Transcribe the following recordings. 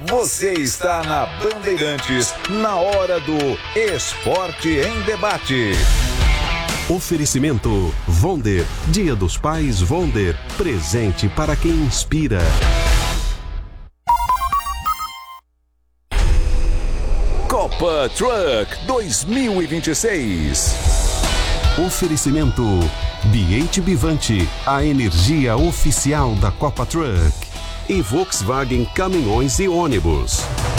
Você está na Bandeirantes, na hora do Esporte em Debate. Oferecimento Vonder, Dia dos Pais Vonder, presente para quem inspira. Copa Truck 2026. Oferecimento B8 Bivante, a energia oficial da Copa Truck. E Volkswagen Caminhões e Ônibus.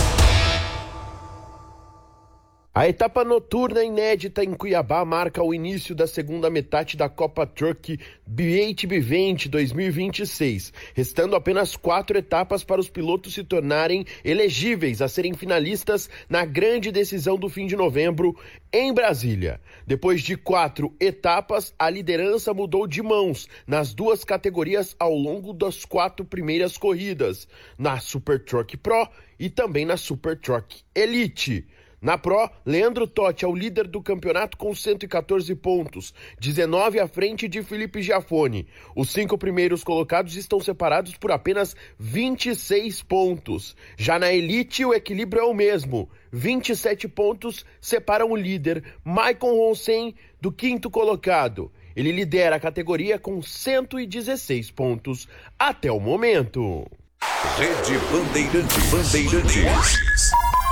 A etapa noturna inédita em Cuiabá marca o início da segunda metade da Copa Truck B8 Bivante 2026, restando apenas 4 etapas para os pilotos se tornarem elegíveis a serem finalistas na grande decisão do fim de novembro em Brasília. Depois de 4 etapas, a liderança mudou de mãos nas 2 categorias ao longo das 4 primeiras corridas, na Super Truck Pro e também na Super Truck Elite. Na Pro, Leandro Totti é o líder do campeonato com 114 pontos, 19 à frente de Felipe Giafone. Os 5 primeiros colocados estão separados por apenas 26 pontos. Já na Elite, o equilíbrio é o mesmo. 27 pontos separam o líder, Maicon Ronsen, do 5º colocado. Ele lidera a categoria com 116 pontos até o momento. Rede Bandeirantes.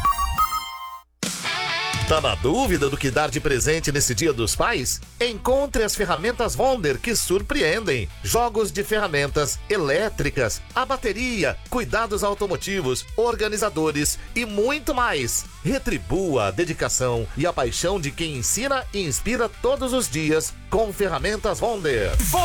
Tá na dúvida do que dar de presente nesse Dia dos Pais? Encontre as ferramentas Vonder que surpreendem. Jogos de ferramentas elétricas, a bateria, cuidados automotivos, organizadores e muito mais. Retribua a dedicação e a paixão de quem ensina e inspira todos os dias com ferramentas Vonder.